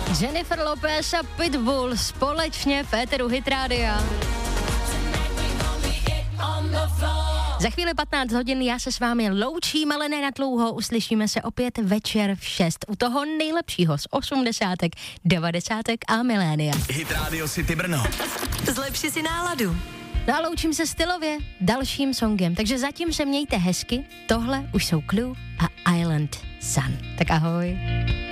Jennifer Lopez a Pitbull společně v éteru Hit Rádia. Za chvíli 15 hodin já se s vámi loučím, ale ne na dlouho. Uslyšíme se opět večer v 6 u toho nejlepšího z 80, 90 a milénia. Hit Radio City Brno. Zlepši si náladu. No a loučím se stylově dalším songem, takže zatím se mějte hezky. Tohle už jsou Clue a Island Sun. Tak ahoj.